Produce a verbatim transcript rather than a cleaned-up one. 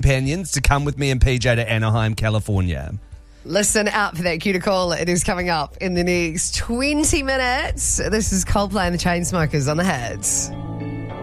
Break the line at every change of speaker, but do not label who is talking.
companions to come with me and P J to Anaheim, California.
Listen out for that cue to call. It is coming up in the next twenty minutes. This is Coldplay and the Chainsmokers on the Hits.